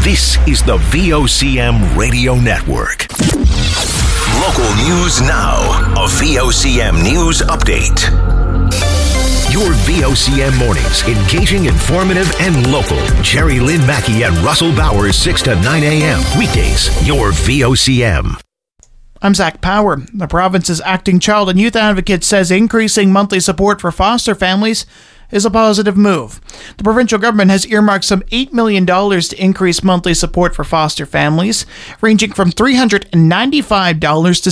This is the VOCM Radio Network. Local news now. A VOCM News Update. Your VOCM mornings, engaging, informative, and local. Jerry Lynn Mackey and Russell Bowers, 6 to 9 a.m. Weekdays, your VOCM. I'm Zach Power. The province's acting child and youth advocate says increasing monthly support for foster families is a positive move. The provincial government has earmarked some $8 million to increase monthly support for foster families, ranging from $395 to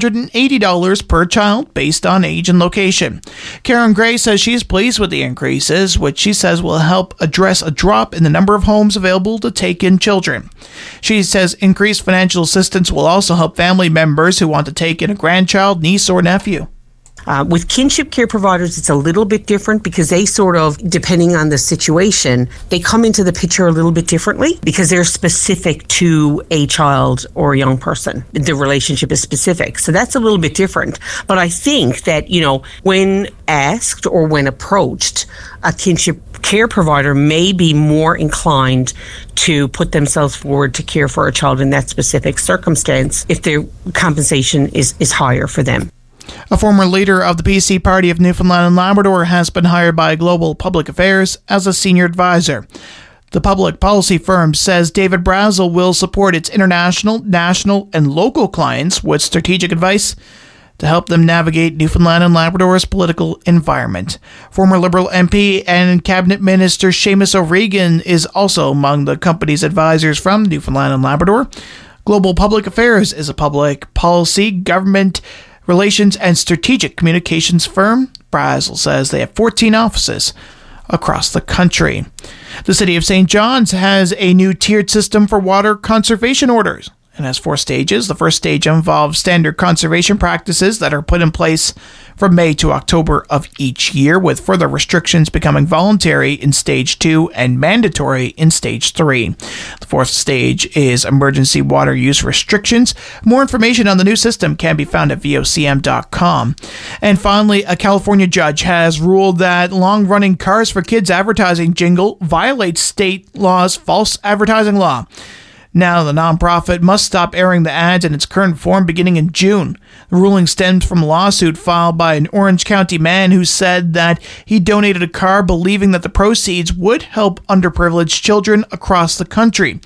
$680 per child based on age and location. Karen Gray says she is pleased with the increases, which she says will help address a drop in the number of homes available to take in children. She says increased financial assistance will also help family members who want to take in a grandchild, niece, or nephew. With kinship care providers, it's a little bit different because they sort of, depending on the situation, they come into the picture a little bit differently because they're specific to a child or a young person. The relationship is specific. So that's a little bit different. But I think that, when asked or when approached, a kinship care provider may be more inclined to put themselves forward to care for a child in that specific circumstance if their compensation is higher for them. A former leader of the PC Party of Newfoundland and Labrador has been hired by Global Public Affairs as a senior advisor. The public policy firm says David Brazel will support its international, national, and local clients with strategic advice to help them navigate Newfoundland and Labrador's political environment. Former Liberal MP and Cabinet Minister Seamus O'Regan is also among the company's advisors from Newfoundland and Labrador. Global Public Affairs is a public policy, government relations, and strategic communications firm. Brazel says they have 14 offices across the country. The City of St. John's has a new tiered system for water conservation orders and has 4 stages. The first stage involves standard conservation practices that are put in place from May to October of each year, with further restrictions becoming voluntary in Stage 2 and mandatory in Stage 3. The 4th stage is emergency water use restrictions. More information on the new system can be found at vocm.com. And finally, a California judge has ruled that long-running Cars for Kids advertising jingle violates state law's false advertising law. Now, the nonprofit must stop airing the ads in its current form beginning in June. The ruling stems from a lawsuit filed by an Orange County man who said that he donated a car believing that the proceeds would help underprivileged children across the country.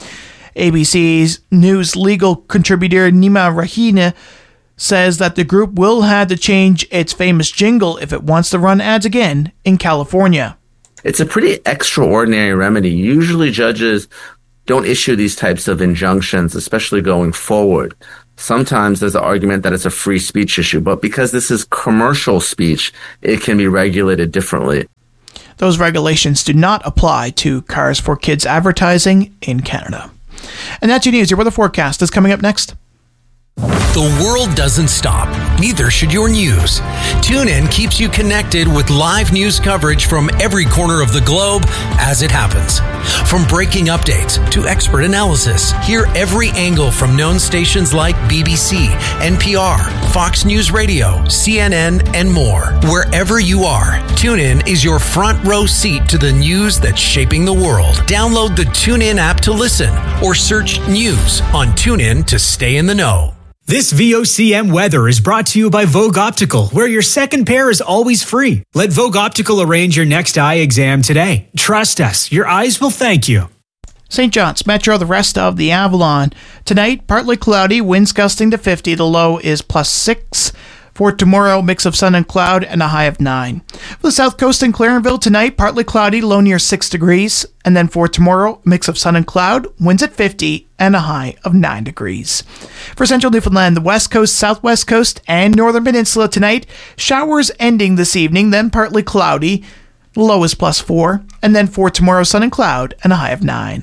ABC's news legal contributor Nima Rahina says that the group will have to change its famous jingle if it wants to run ads again in California. It's a pretty extraordinary remedy. Usually judges don't issue these types of injunctions, especially going forward. Sometimes there's an argument that it's a free speech issue, but because this is commercial speech, it can be regulated differently. Those regulations do not apply to Cars for Kids advertising in Canada. And that's your news. Your weather forecast is coming up next. The world doesn't stop. Neither should your news. TuneIn keeps you connected with live news coverage from every corner of the globe as it happens. From breaking updates to expert analysis, hear every angle from known stations like BBC, NPR, Fox News Radio, CNN, and more. Wherever you are, TuneIn is your front row seat to the news that's shaping the world. Download the TuneIn app to listen or search news on TuneIn to stay in the know. This VOCM weather is brought to you by Vogue Optical, where your second pair is always free. Let Vogue Optical arrange your next eye exam today. Trust us, your eyes will thank you. St. John's Metro, the rest of the Avalon. Tonight, partly cloudy, winds gusting to 50. The low is +6. For tomorrow, mix of sun and cloud and a high of 9. For the South Coast and Clarenville, tonight, partly cloudy, low near 6 degrees. And then for tomorrow, mix of sun and cloud, winds at 50 and a high of 9 degrees. For Central Newfoundland, the West Coast, Southwest Coast, and Northern Peninsula tonight, showers ending this evening, then partly cloudy. The low is +4. And then for tomorrow, sun and cloud and a high of 9.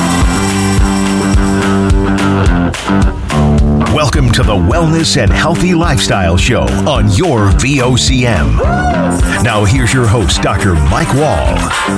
Welcome to the Wellness and Healthy Lifestyle Show on your VOCM. Now here's your host, Dr. Mike Wall.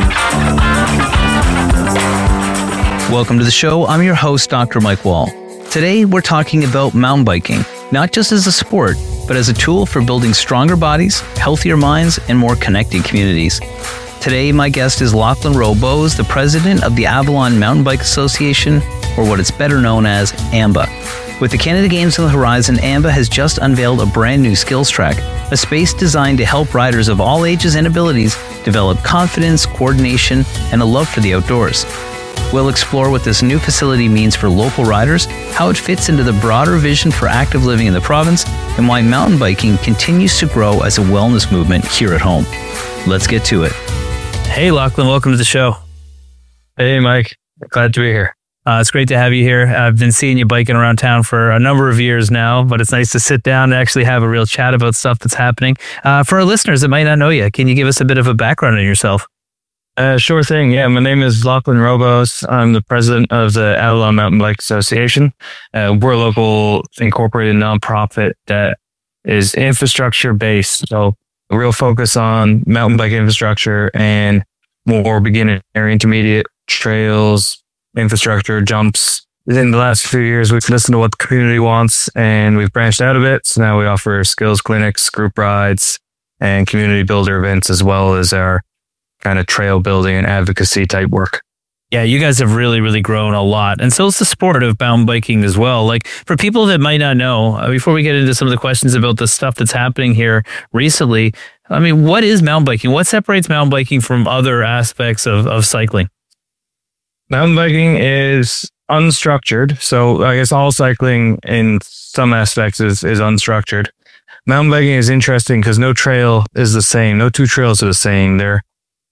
Welcome to the show. I'm your host, Dr. Mike Wall. Today, we're talking about mountain biking, not just as a sport, but as a tool for building stronger bodies, healthier minds, and more connected communities. Today, my guest is Lachlan Rowe-Bowes, the president of the Avalon Mountain Bike Association, or what it's better known as, AMBA. With the Canada Games on the horizon, AMBA has just unveiled a brand new skills track, a space designed to help riders of all ages and abilities develop confidence, coordination, and a love for the outdoors. We'll explore what this new facility means for local riders, how it fits into the broader vision for active living in the province, and why mountain biking continues to grow as a wellness movement here at home. Let's get to it. Hey, Lachlan, welcome to the show. Hey, Mike. Glad to be here. It's great to have you here. I've been seeing you biking around town for a number of years now, but it's nice to sit down and actually have a real chat about stuff that's happening. For our listeners that might not know you, can you give us a bit of a background on yourself? Sure thing. Yeah, my name is Lachlan Rowe-Bowes. I'm the president of the Avalon Mountain Bike Association. We're a local incorporated nonprofit that is infrastructure based. So a real focus on mountain bike infrastructure and more beginner, intermediate trails, infrastructure, jumps. In the last few years, we've listened to what the community wants and we've branched out a bit. So now we offer skills clinics, group rides, and community builder events, as well as our kind of trail building and advocacy type work. Yeah, you guys have really, really grown a lot. And so is the sport of mountain biking as well. Like, for people that might not know, before we get into some of the questions about the stuff that's happening here recently, I mean, what is mountain biking? What separates mountain biking from other aspects of cycling? Mountain biking is unstructured. So I guess all cycling in some aspects is unstructured. Mountain biking is interesting because no trail is the same. No two trails are the same. They're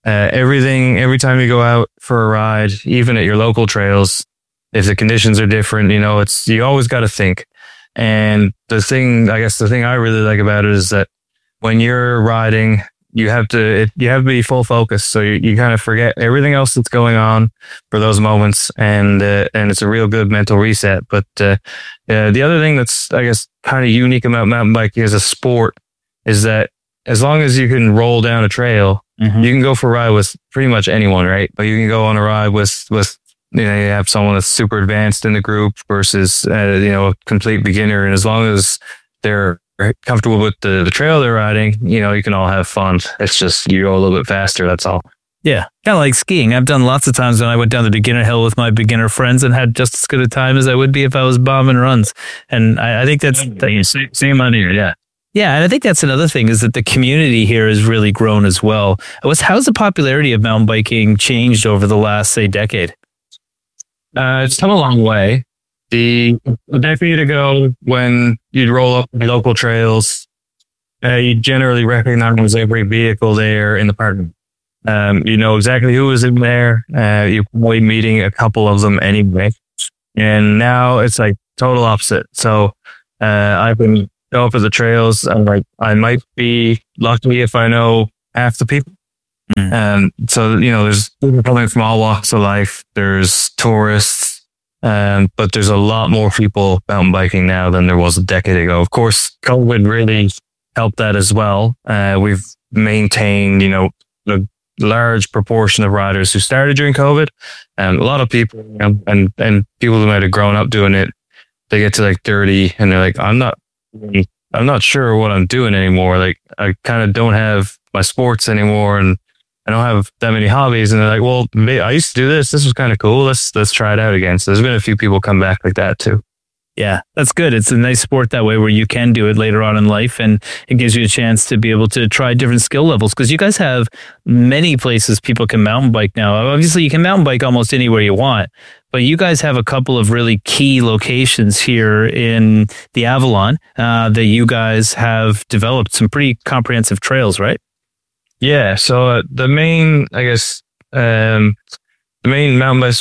every time you go out for a ride, even at your local trails, if the conditions are different, you always got to think. And the thing I really like about it is that when you're riding, you have to be full focus. So you kind of forget everything else that's going on for those moments. And it's a real good mental reset. But, the other thing that's, I guess, kind of unique about mountain biking as a sport is that as long as you can roll down a trail, you can go for a ride with pretty much anyone, right? But you can go on a ride with you have someone that's super advanced in the group versus, a complete beginner. And as long as they're comfortable with the trail they're riding, you can all have fun. It's just you go a little bit faster. That's all. Yeah, kind of like skiing. I've done lots of times when I went down the beginner hill with my beginner friends and had just as good a time as I would be if I was bombing runs. And I think that's same on here. Yeah. Yeah, and I think that's another thing is that the community here has really grown as well. How's the popularity of mountain biking changed over the last, say, decade? It's come a long way. A decade ago, when you'd roll up the local trails, you generally recognize every vehicle there in the parking. You know exactly who was in there. You're probably meeting a couple of them anyway. And now it's like total opposite. So I've been go for the trails. I might be lucky if I know half the people. So, there's people coming from all walks of life. There's tourists, but there's a lot more people mountain biking now than there was a decade ago. Of course, COVID really helped that as well. We've maintained, a large proportion of riders who started during COVID. And a lot of people, and people who might have grown up doing it, they get to like 30 and they're like, I'm not sure what I'm doing anymore. Like, I kind of don't have my sports anymore and I don't have that many hobbies. And they're like, well, I used to do this. This was kind of cool. Let's try it out again. So there's been a few people come back like that too. Yeah, that's good. It's a nice sport that way where you can do it later on in life and it gives you a chance to be able to try different skill levels because you guys have many places people can mountain bike now. Obviously, you can mountain bike almost anywhere you want, but you guys have a couple of really key locations here in the Avalon that you guys have developed some pretty comprehensive trails, right? Yeah. So the main, the main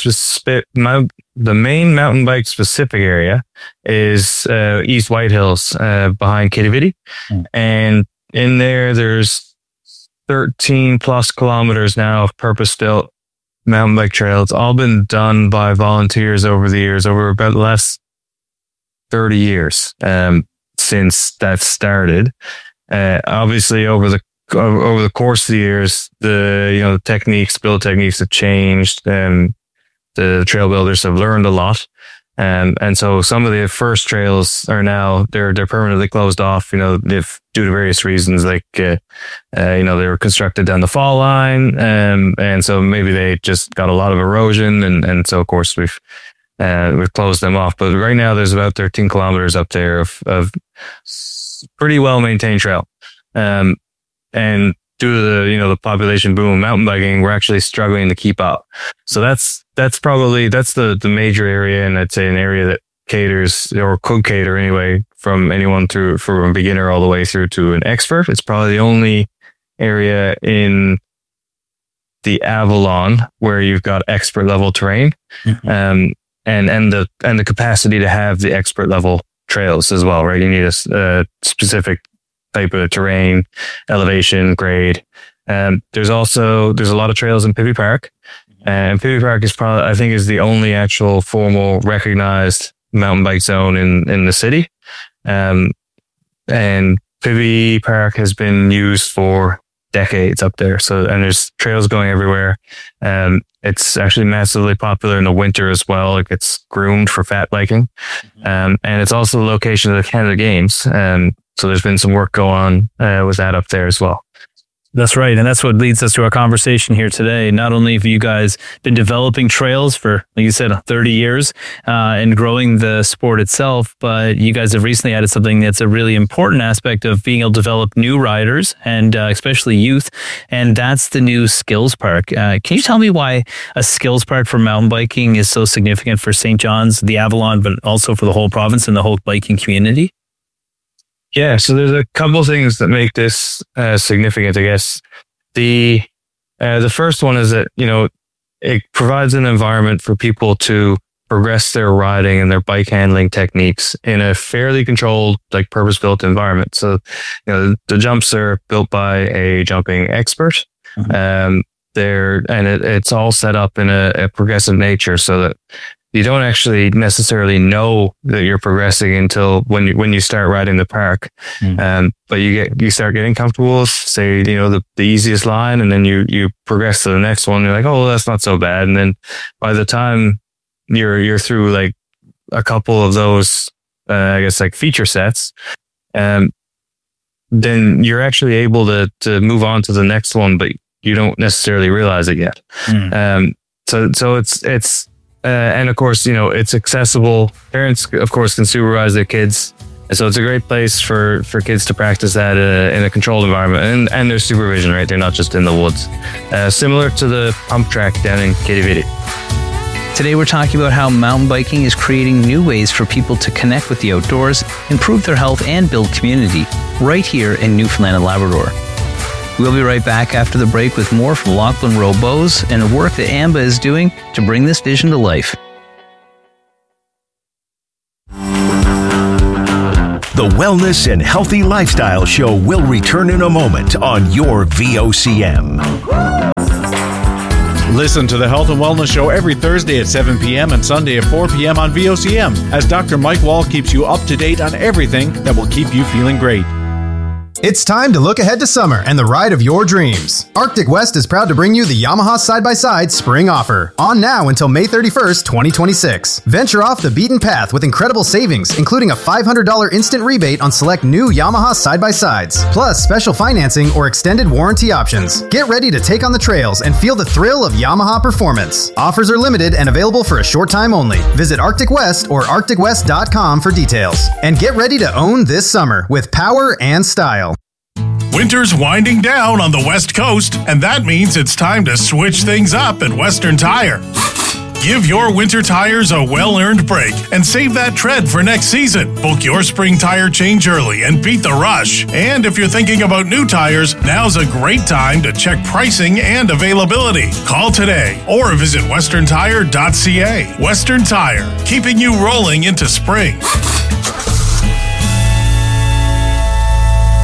mountain bike specific area is East White Hills behind Quidi Vidi. And in there's 13 plus kilometers now of purpose-built mountain bike trail. It's all been done by volunteers over the years, over about the last 30 years since that started. Obviously, over the course of the years, the build techniques have changed, and the trail builders have learned a lot. And so some of the first trails are now, they're permanently closed off, if due to various reasons, like, they were constructed down the fall line. And so maybe they just got a lot of erosion. And so of course we've closed them off. But right now there's about 13 kilometers up there of pretty well maintained trail. And due to the population boom of mountain biking, we're actually struggling to keep up. So that's the major area. And I'd say an area that caters, or could cater anyway, from anyone from a beginner all the way through to an expert. It's probably the only area in the Avalon where you've got expert level terrain, and the capacity to have the expert level trails as well, right? You need a specific type of terrain, elevation, grade. There's a lot of trails in Pibby Park, and Pibby Park is the only actual formal recognized mountain bike zone in the city. And Pibby Park has been used for decades up there. And there's trails going everywhere. It's actually massively popular in the winter as well. It gets groomed for fat biking. And it's also the location of the Canada Games. So there's been some work going on with that up there as well. That's right. And that's what leads us to our conversation here today. Not only have you guys been developing trails for, like you said, 30 years and growing the sport itself, but you guys have recently added something that's a really important aspect of being able to develop new riders and especially youth. And that's the new skills park. Can you tell me why a skills park for mountain biking is so significant for St. John's, the Avalon, but also for the whole province and the whole biking community? Yeah, so there's a couple of things that make this significant, I guess. The first one is that, it provides an environment for people to progress their riding and their bike handling techniques in a fairly controlled, like purpose-built environment. So, the jumps are built by a jumping expert. It's all set up in a progressive nature so that you don't actually necessarily know that you're progressing until when you start riding the park. But you start getting comfortable, say, the easiest line, and then you progress to the next one. You're like, oh, well, that's not so bad. And then by the time you're through like a couple of those, I guess like feature sets, then you're actually able to move on to the next one, but you don't necessarily realize it yet. So it's, and of course, it's accessible. Parents, of course, can supervise their kids. And so it's a great place for kids to practice that in a controlled environment. And there's supervision, right? They're not just in the woods. Similar to the pump track down in Katy Vitti. Today we're talking about how mountain biking is creating new ways for people to connect with the outdoors, improve their health, and build community right here in Newfoundland and Labrador. We'll be right back after the break with more from Lachlan Rowe Bowes and the work that AMBA is doing to bring this vision to life. The Wellness and Healthy Lifestyle Show will return in a moment on your VOCM. Listen to the Health and Wellness Show every Thursday at 7 p.m. and Sunday at 4 p.m. on VOCM as Dr. Mike Wall keeps you up to date on everything that will keep you feeling great. It's time to look ahead to summer and the ride of your dreams. Arctic West is proud to bring you the Yamaha Side-by-Side Spring Offer. On now until May 31st, 2026. Venture off the beaten path with incredible savings, including a $500 instant rebate on select new Yamaha Side-by-Sides, plus special financing or extended warranty options. Get ready to take on the trails and feel the thrill of Yamaha performance. Offers are limited and available for a short time only. Visit Arctic West or arcticwest.com for details. And get ready to own this summer with power and style. Winter's winding down on the West Coast, and that means it's time to switch things up at Western Tire. Give your winter tires a well-earned break and save that tread for next season. Book your spring tire change early and beat the rush. And if you're thinking about new tires, now's a great time to check pricing and availability. Call today or visit westerntire.ca. Western Tire, keeping you rolling into spring.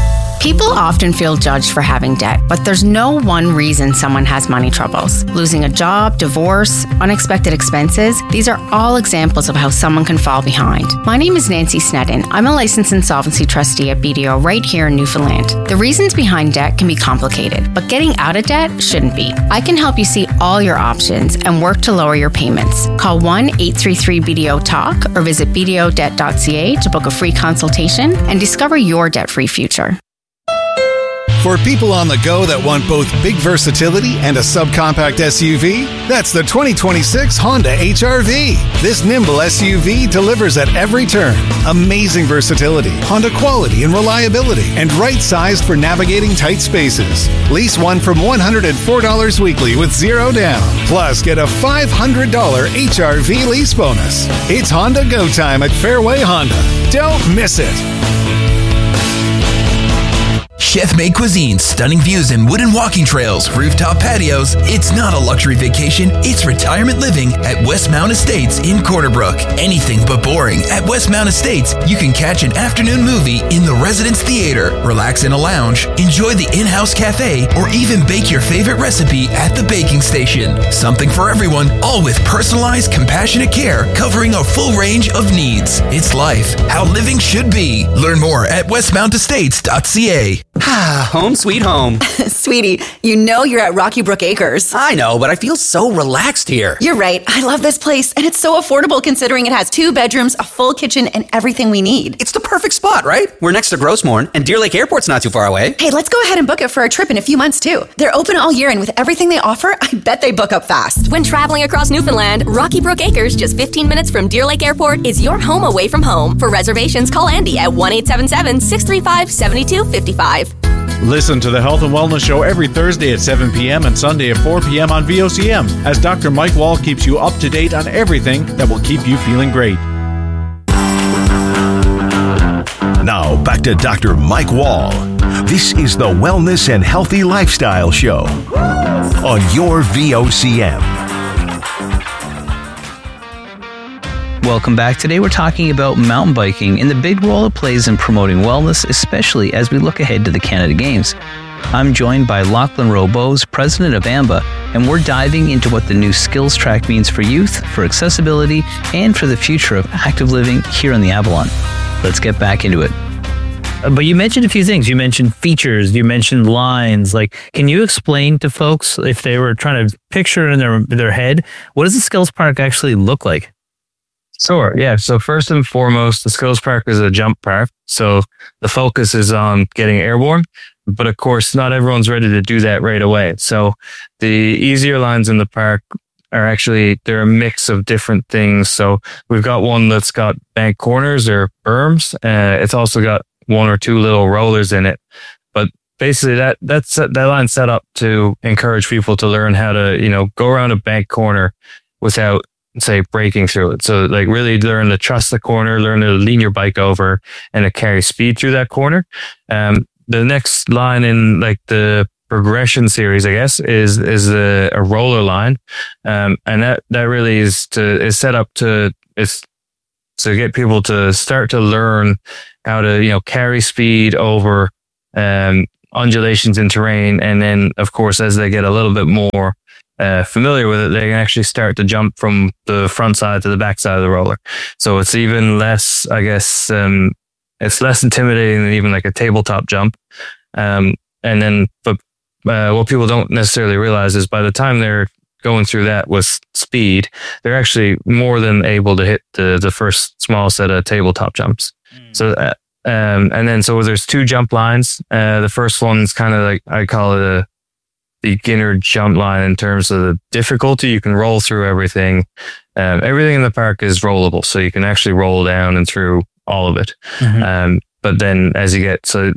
People often feel judged for having debt, but there's no one reason someone has money troubles. Losing a job, divorce, unexpected expenses, these are all examples of how someone can fall behind. My name is Nancy Sneddon. I'm a licensed insolvency trustee at BDO right here in Newfoundland. The reasons behind debt can be complicated, but getting out of debt shouldn't be. I can help you see all your options and work to lower your payments. Call 1-833-BDO-TALK or visit bdodebt.ca to book a free consultation and discover your debt-free future. For people on the go that want both big versatility and a subcompact SUV, that's the 2026 Honda HR-V. This nimble SUV delivers at every turn. Amazing versatility, Honda quality and reliability, and right-sized for navigating tight spaces. Lease one from $104 weekly with zero down. Plus, get a $500 HR-V lease bonus. It's Honda Go Time at Fairway Honda. Don't miss it. Chef-made cuisine, stunning views and wooden walking trails, rooftop patios. It's not a luxury vacation, it's retirement living at Westmount Estates in Corner Brook. Anything but boring. At Westmount Estates, you can catch an afternoon movie in the Residence Theater, relax in a lounge, enjoy the in-house cafe, or even bake your favorite recipe at the baking station. Something for everyone, all with personalized, compassionate care covering a full range of needs. It's life, how living should be. Learn more at westmountestates.ca. Home sweet home. Sweetie, you know you're at Rocky Brook Acres. I know, but I feel so relaxed here. You're right. I love this place, and it's so affordable considering it has 2 bedrooms, a full kitchen, and everything we need. It's the perfect spot, right? We're next to Grossmorn, and Deer Lake Airport's not too far away. Hey, let's go ahead and book it for a trip in a few months, too. They're open all year, and with everything they offer, I bet they book up fast. When traveling across Newfoundland, Rocky Brook Acres, just 15 minutes from Deer Lake Airport, is your home away from home. For reservations, call Andy at 1-877-635-7255. Listen to the Health and Wellness Show every Thursday at 7 p.m. and Sunday at 4 p.m. on VOCM as Dr. Mike Wall keeps you up to date on everything that will keep you feeling great. Now back to Dr. Mike Wall. This is the Wellness and Healthy Lifestyle Show on your VOCM. Welcome back. Today we're talking about mountain biking and the big role it plays in promoting wellness, especially as we look ahead to the Canada Games. I'm joined by Lachlan Rowe-Bowes, president of AMBA, and we're diving into what the new skills track means for youth, for accessibility, and for the future of active living here in the Avalon. Let's get back into it. But you mentioned a few things. You mentioned features. You mentioned lines. Like, can you explain to folks, if they were trying to picture it in their head, what does the skills park actually look like? Sure. Yeah. So first and foremost, the skills park is a jump park. So the focus is on getting airborne. But of course, not everyone's ready to do that right away. So the easier lines in the park are actually, they're a mix of different things. So we've got one that's got bank corners or berms. It's also got 1 or 2 little rollers in it. But basically that line's set up to encourage people to learn how to, go around a bank corner without, say, breaking through it. So like really learn to trust the corner, learn to lean your bike over and to carry speed through that corner. The next line in like the progression series, I guess, is a roller line. And that really is set up to get people to start to learn how to, carry speed over undulations in terrain. And then of course, as they get a little bit more familiar with it, they can actually start to jump from the front side to the back side of the roller. So it's even less, I guess, it's less intimidating than even like a tabletop jump. But what people don't necessarily realize is by the time they're going through that with speed, they're actually more than able to hit the first small set of tabletop jumps. So, so there's 2 jump lines. The first one's kind of like, I call it a beginner jump line in terms of the difficulty. You can roll through everything. Everything in the park is rollable, so you can actually roll down and through all of it. Mm-hmm. But then as you get, so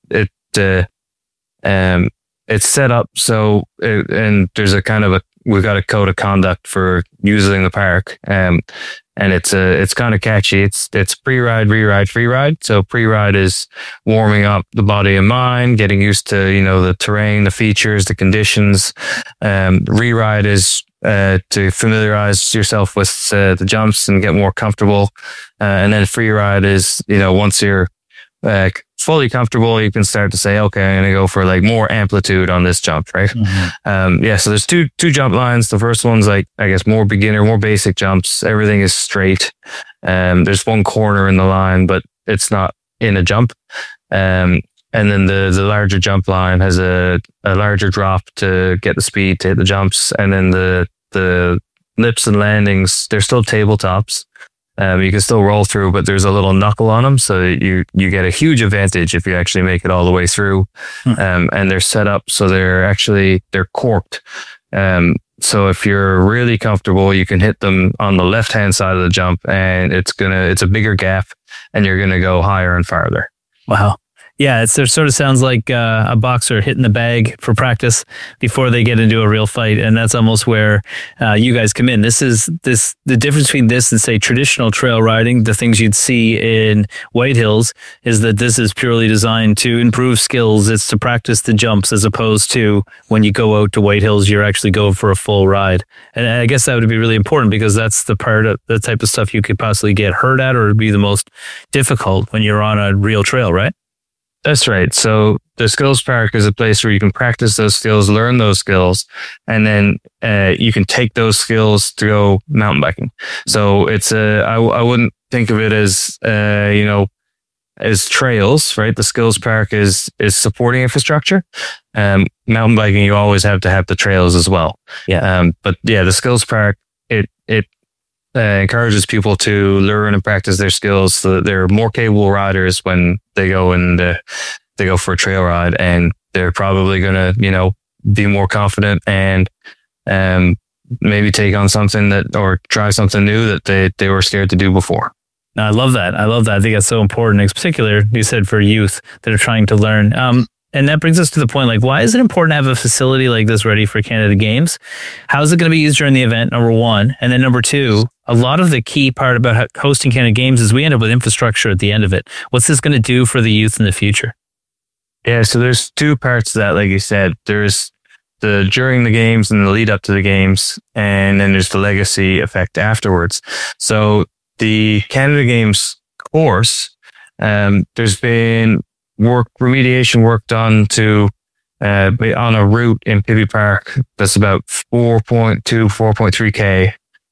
it's set up so, and there's we've got a code of conduct for using the park. And it's kind of catchy. It's pre-ride, re-ride, free ride. So pre-ride is warming up the body and mind, getting used to, the terrain, the features, the conditions. Re-ride is, to familiarize yourself with the jumps and get more comfortable. And then free ride is, once you're fully comfortable, you can start to say, okay, I'm going to go for like more amplitude on this jump, right? So there's two jump lines. The first one's like, I guess, more beginner, more basic jumps. Everything is straight. There's one corner in the line, but it's not in a jump. And then the larger jump line has a larger drop to get the speed to hit the jumps. And then the lips and landings, they're still tabletops. You can still roll through, but there's a little knuckle on them. So you get a huge advantage if you actually make it all the way through. And they're set up so they're corked. So if you're really comfortable, you can hit them on the left-hand side of the jump, and it's a bigger gap, and you're going to go higher and farther. Wow. Yeah, it sort of sounds like a boxer hitting the bag for practice before they get into a real fight, and that's almost where you guys come in. The difference between this and, say, traditional trail riding, the things you'd see in White Hills, is that this is purely designed to improve skills. It's to practice the jumps, as opposed to when you go out to White Hills, you're actually going for a full ride. And I guess that would be really important, because that's the type of stuff you could possibly get hurt at, or be the most difficult when you're on a real trail, right? That's right. So the skills park is a place where you can practice those skills, learn those skills, and then you can take those skills to go mountain biking. So it's I wouldn't think of it as as trails, right? The skills park is supporting infrastructure. Mountain biking, you always have to have the trails as well. Yeah. But yeah, the skills park, it encourages people to learn and practice their skills so that they're more capable riders when they go for a trail ride, and they're probably going to, be more confident and maybe take on something or try something new that they were scared to do before. I love that. I think that's so important, in particular, you said, for youth that are trying to learn. And that brings us to the point, like, why is it important to have a facility like this ready for Canada Games? How is it going to be used during the event, number one? And then number two, a lot of the key part about hosting Canada Games is we end up with infrastructure at the end of it. What's this going to do for the youth in the future? Yeah, so there's two parts to that, like you said. There's the during the games and the lead up to the games, and then there's the legacy effect afterwards. So the Canada Games course, there's been remediation work done to on a route in Pibby Park that's about 4.3K,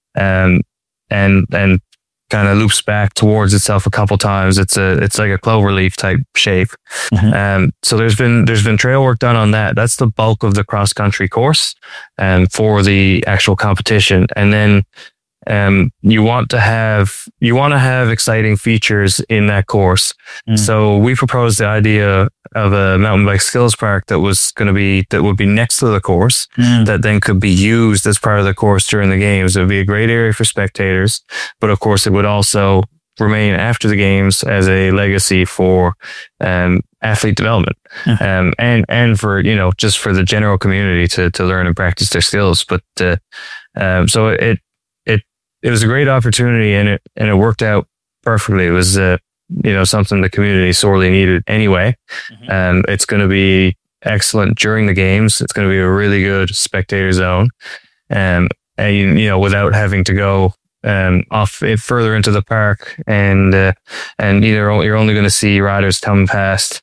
and kind of loops back towards itself a couple times. It's like a cloverleaf type shape. So there's been trail work done on that. That's the bulk of the cross country course for the actual competition. And then you want to have exciting features in that course. So we proposed the idea of a mountain bike skills park that would be next to the course, that then could be used as part of the course during the games. It would be a great area for spectators, but of course it would also remain after the games as a legacy for athlete development, and for just for the general community to learn and practice their skills. But so it was a great opportunity, and it worked out perfectly. It was something the community sorely needed anyway. And it's going to be excellent during the games. It's going to be a really good spectator zone, and without having to go off further into the park, and you're only going to see riders come past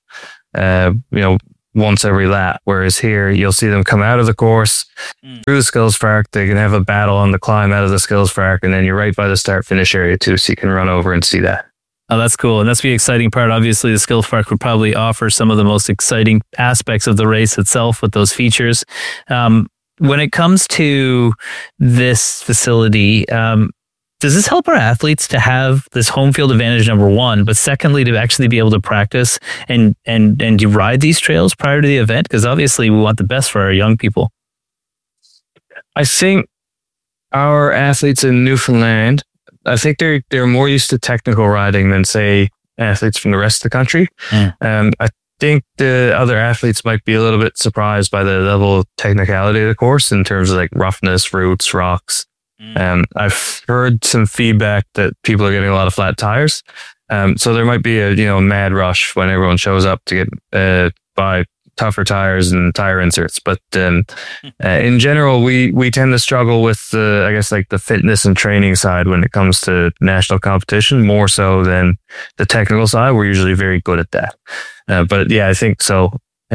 once every lap, whereas here you'll see them come out of the course through the skills park. They can have a battle on the climb out of the skills park, and then you're right by the start finish area too, so you can run over and see that. Oh, that's cool. And that's the exciting part. Obviously, the skills park would probably offer some of the most exciting aspects of the race itself with those features. When it comes to this facility, does this help our athletes to have this home field advantage, number one, but secondly, to actually be able to practice and to ride these trails prior to the event? Because obviously we want the best for our young people. I think our athletes in Newfoundland, I think they're more used to technical riding than, say, athletes from the rest of the country. I think the other athletes might be a little bit surprised by the level of technicality of the course in terms of like roughness, roots, rocks. I've heard some feedback that people are getting a lot of flat tires. So there might be a mad rush when everyone shows up to get by tougher tires and tire inserts. But in general, we tend to struggle with the fitness and training side when it comes to national competition, more so than the technical side. We're usually very good at that. But yeah, I think so.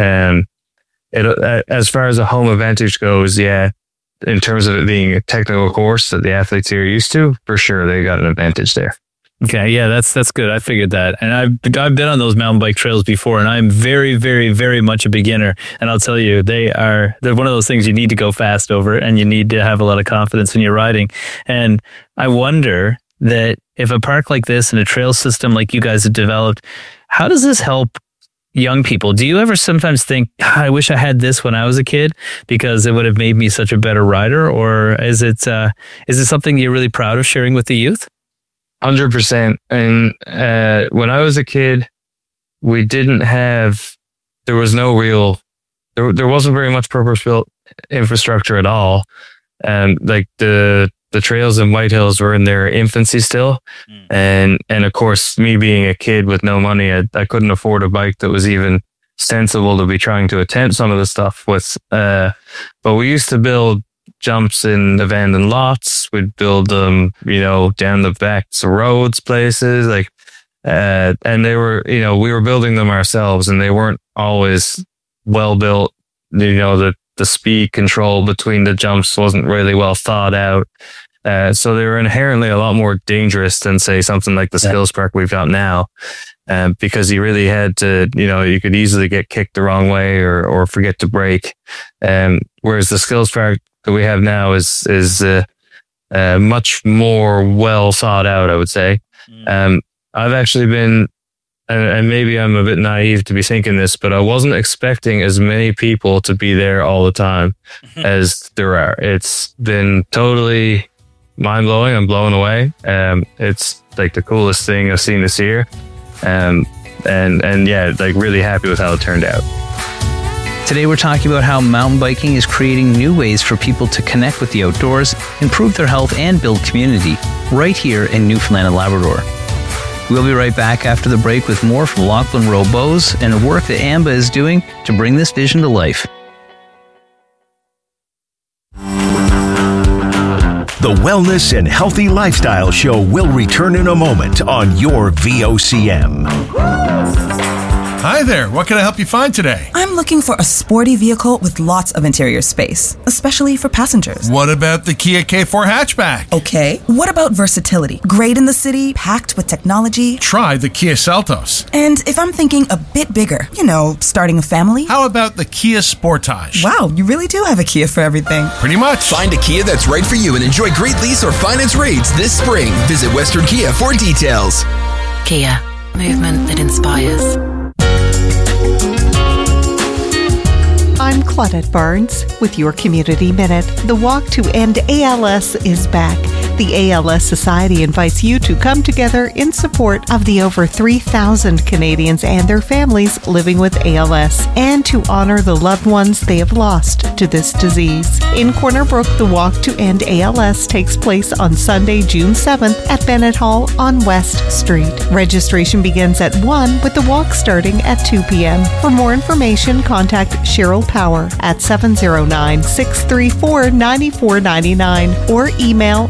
As far as a home advantage goes, yeah, in terms of it being a technical course that the athletes here are used to, for sure, they got an advantage there. Okay, yeah, that's good. I figured that. And I've been on those mountain bike trails before, and I'm very, very, very much a beginner. And I'll tell you, they're one of those things you need to go fast over, and you need to have a lot of confidence in your riding. And I wonder that if a park like this and a trail system like you guys have developed, how does this help young people? Do you ever sometimes think, I wish I had this when I was a kid because it would have made me such a better rider? Or is it something you're really proud of sharing with the youth? 100%. And when I was a kid, there wasn't very much purpose-built infrastructure at all. And like the trails in Whitehills were in their infancy still. And of course, me being a kid with no money, I couldn't afford a bike that was even sensible to be trying to attempt some of the stuff with. But we used to build jumps in abandoned lots. We'd build them, down the backs of roads, places and they were, we were building them ourselves, and they weren't always well built. The speed control between the jumps wasn't really well thought out. So they were inherently a lot more dangerous than, say, something like the skills park we've got now. Because you really had to, you could easily get kicked the wrong way or forget to brake. Whereas the skills park that we have now is much more well thought out, I would say. I've actually been, and maybe I'm a bit naive to be thinking this, but I wasn't expecting as many people to be there all the time as there are. It's been totally mind-blowing. I'm blown away. It's like the coolest thing I've seen this year. And yeah, like really happy with how it turned out. Today we're talking about how mountain biking is creating new ways for people to connect with the outdoors, improve their health, and build community right here in Newfoundland and Labrador. We'll be right back after the break with more from Lachlan Rowe Bowes and the work that AMBA is doing to bring this vision to life. The Wellness and Healthy Lifestyle Show will return in a moment on your VOCM. Hi there, what can I help you find today? I'm looking for a sporty vehicle with lots of interior space, especially for passengers. What about the Kia K4 hatchback? Okay. What about versatility? Great in the city, packed with technology. Try the Kia Seltos. And if I'm thinking a bit bigger, starting a family? How about the Kia Sportage? Wow, you really do have a Kia for everything. Pretty much. Find a Kia that's right for you and enjoy great lease or finance rates this spring. Visit Western Kia for details. Kia, movement that inspires. I'm Claudette Barnes with your Community Minute. The Walk to End ALS is back. The ALS Society invites you to come together in support of the over 3,000 Canadians and their families living with ALS and to honor the loved ones they have lost to this disease. In Corner Brook, the Walk to End ALS takes place on Sunday, June 7th at Bennett Hall on West Street. Registration begins at 1 with the walk starting at 2 p.m. For more information, contact Cheryl Power at 709-634-9499 or email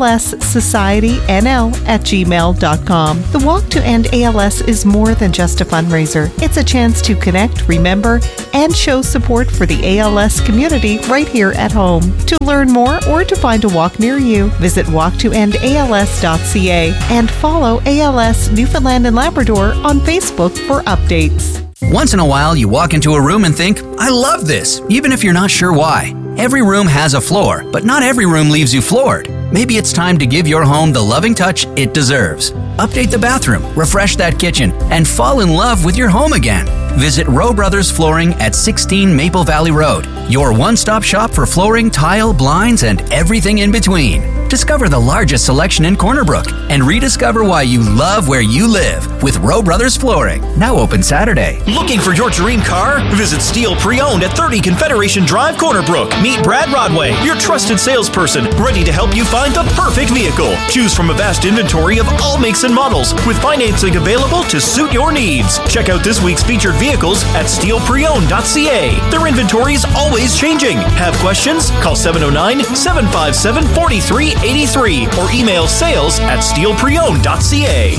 alssocietynl@gmail.com. The Walk to End ALS is more than just a fundraiser. It's a chance to connect, remember, and show support for the ALS community right here at home. To learn more or to find a walk near you, visit walktoendals.ca and follow ALS Newfoundland and Labrador on Facebook for updates. Once in a while, you walk into a room and think, I love this, even if you're not sure why. Every room has a floor, but not every room leaves you floored. Maybe it's time to give your home the loving touch it deserves. Update the bathroom, refresh that kitchen, and fall in love with your home again. Visit Rowe Brothers Flooring at 16 Maple Valley Road, your one-stop shop for flooring, tile, blinds, and everything in between. Discover the largest selection in Corner Brook and rediscover why you love where you live with Rowe Brothers Flooring. Now open Saturday. Looking for your dream car? Visit Steel Pre-Owned at 30 Confederation Drive, Corner Brook. Meet Brad Rodway, your trusted salesperson, ready to help you find the perfect vehicle. Choose from a vast inventory of all makes and models with financing available to suit your needs. Check out this week's featured vehicles at steelpreowned.ca. Their inventory is always changing. Have questions? Call 709-757-4383 or email sales@steelpreowned.ca.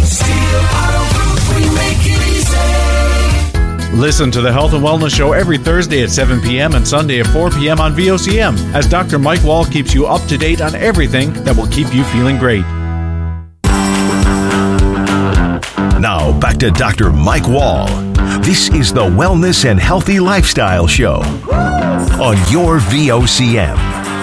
Listen to the Health and Wellness Show every Thursday at 7 p.m. and Sunday at 4 p.m. on VOCM as Dr. Mike Wall keeps you up to date on everything that will keep you feeling great. Now, back to Dr. Mike Wall. This is the Wellness and Healthy Lifestyle Show on your VOCM.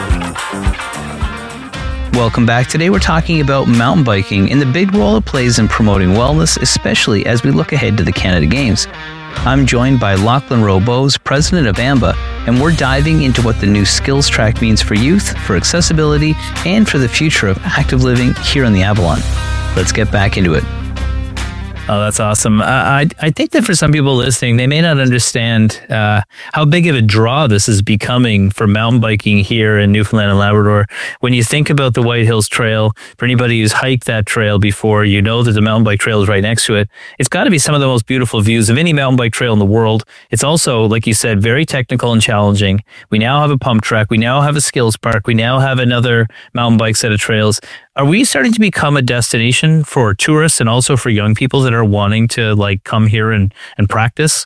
Welcome back. Today we're talking about mountain biking and the big role it plays in promoting wellness, especially as we look ahead to the Canada Games. I'm joined by Lachlan Rowe-Bowes, president of AMBA, and we're diving into what the new skills track means for youth, for accessibility, and for the future of active living here in the Avalon. Let's get back into it. Oh, that's awesome. I think that for some people listening, they may not understand how big of a draw this is becoming for mountain biking here in Newfoundland and Labrador. When you think about the White Hills Trail, for anybody who's hiked that trail before, you know that the mountain bike trail is right next to it. It's got to be some of the most beautiful views of any mountain bike trail in the world. It's also, like you said, very technical and challenging. We now have a pump track. We now have a skills park. We now have another mountain bike set of trails. Are we starting to become a destination for tourists and also for young people that are wanting to come here and practice?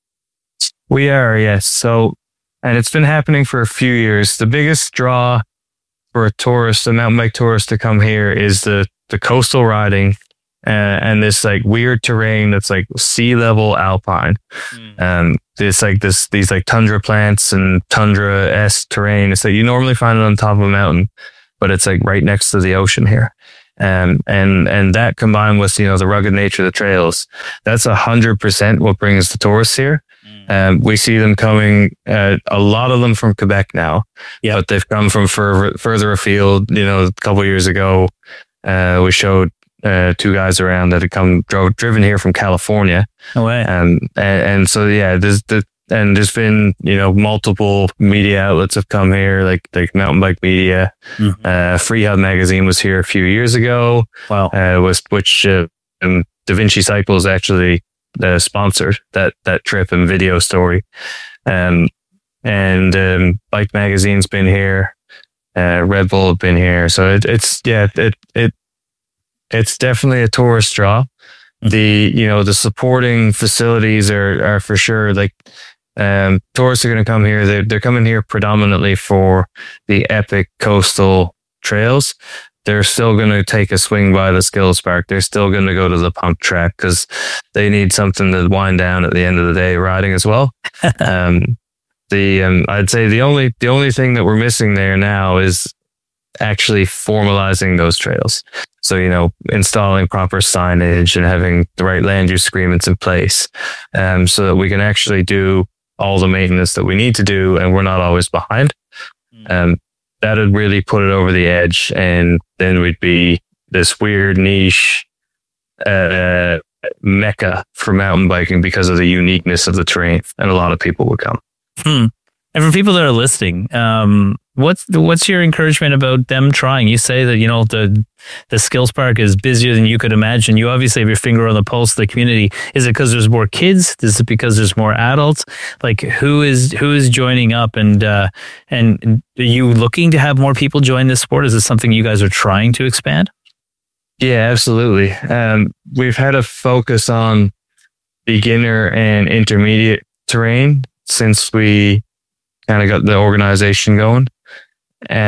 We are, yes. So, and it's been happening for a few years. The biggest draw for a mountain bike tourist to come here is the coastal riding and this weird terrain that's sea level alpine. These tundra plants and tundra-esque terrain. It's you normally find it on top of a mountain, but it's right next to the ocean here. And that combined with, the rugged nature of the trails, that's 100% what brings the tourists here. We see them coming, a lot of them from Quebec now, but they've come from further afield. A couple of years ago, we showed two guys around that had driven here from California. No way. And so, there's been, multiple media outlets have come here, like Mountain Bike Media. Freehub Magazine was here a few years ago. Wow. Which Da Vinci Cycles actually sponsored that trip and video story. And Bike Magazine's been here. Red Bull have been here. So it's definitely a tourist draw. The supporting facilities are for sure tourists are going to come here. They're coming here predominantly for the epic coastal trails. They're still going to take a swing by the skills park. They're still going to go to the pump track because they need something to wind down at the end of the day riding as well. I'd say the only thing that we're missing there now is actually formalizing those trails. So, installing proper signage and having the right land use agreements in place, so that we can actually do all the maintenance that we need to do and we're not always behind. That would really put it over the edge, and then we'd be this weird niche mecca for mountain biking because of the uniqueness of the terrain, and a lot of people would come. And for people that are listening, what's your encouragement about them trying? You say that, the skills park is busier than you could imagine. You obviously have your finger on the pulse of the community. Is it because there's more kids? Is it because there's more adults? Who is joining up, and are you looking to have more people join this sport? Is this something you guys are trying to expand? Yeah, absolutely. We've had a focus on beginner and intermediate terrain since we kind of got the organization going.